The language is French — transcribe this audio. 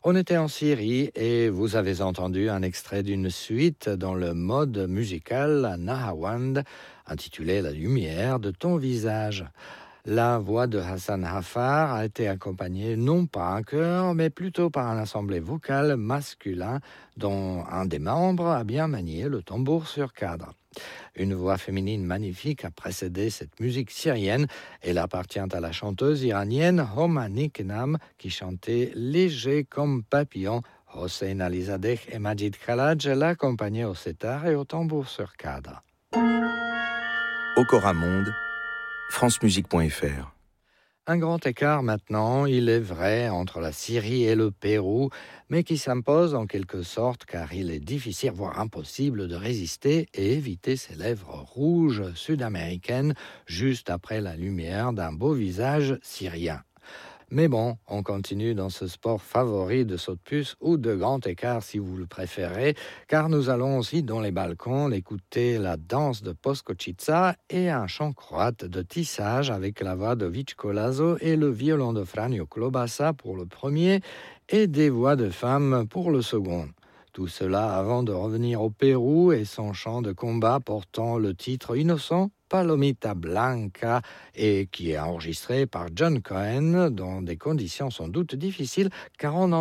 On était en Syrie et vous avez entendu un extrait d'une suite dans le mode musical Nahawand, intitulé La lumière de ton visage. La voix de Hassan Hafar a été accompagnée non par un chœur, mais plutôt par un ensemble vocal masculin dont un des membres a bien manié le tambour sur cadre. Une voix féminine magnifique a précédé cette musique syrienne. Elle appartient à la chanteuse iranienne Homa Niknam qui chantait léger comme papillon. Hossein Alizadeh et Majid Khalaj l'accompagnaient au setar et au tambour sur cadre. Okora Monde, francemusique.fr. Un grand écart maintenant, il est vrai, entre la Syrie et le Pérou, mais qui s'impose en quelque sorte car il est difficile, voire impossible de résister et éviter ces lèvres rouges sud-américaines juste après la lumière d'un beau visage syrien. Mais bon, on continue dans ce sport favori de saut de puce ou de grand écart si vous le préférez, car nous allons aussi dans les balcons écouter la danse de Poskočica et un chant croate de tissage avec la voix de Vicko Lazo et le violon de Franjo Klobasa pour le premier et des voix de femmes pour le second. Tout cela avant de revenir au Pérou et son chant de combat portant le titre innocent Palomita Blanca et qui est enregistré par John Cohen dans des conditions sans doute difficiles car on en